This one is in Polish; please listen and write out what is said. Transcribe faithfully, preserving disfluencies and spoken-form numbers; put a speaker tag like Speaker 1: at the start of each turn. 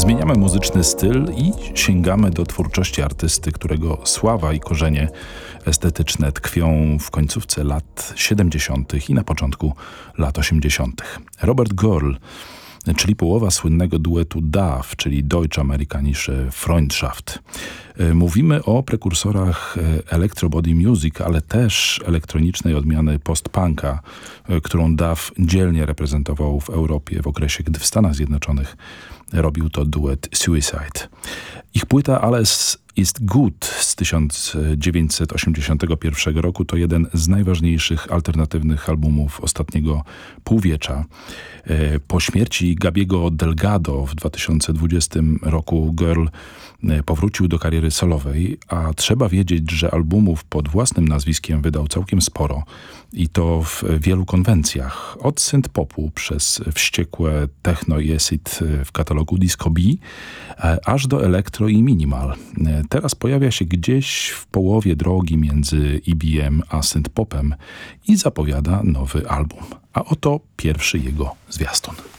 Speaker 1: Zmieniamy muzyczny styl i sięgamy do twórczości artysty, którego sława i korzenie estetyczne tkwią w końcówce lat siedemdziesiątych i na początku lat osiemdziesiątych. Robert Girl, czyli połowa słynnego duetu D A F, czyli Deutsch-Amerikanische Freundschaft. Mówimy o prekursorach electro body music, ale też elektronicznej odmiany post-punka, którą D A F dzielnie reprezentował w Europie w okresie, gdy w Stanach Zjednoczonych robił to duet Suicide. Ich płyta Alles ist gut z tysiąc dziewięćset osiemdziesiątego pierwszego roku to jeden z najważniejszych alternatywnych albumów ostatniego półwiecza. Po śmierci Gabiego Delgado w dwa tysiące dwudziestym roku Girl powrócił do kariery solowej, a trzeba wiedzieć, że albumów pod własnym nazwiskiem wydał całkiem sporo i to w wielu konwencjach. Od synth-popu przez wściekłe techno i acid w katalogu Disco B, aż do elektro i minimal. Teraz pojawia się gdzieś w połowie drogi między E B M a synth-popem i zapowiada nowy album. A oto pierwszy jego zwiastun.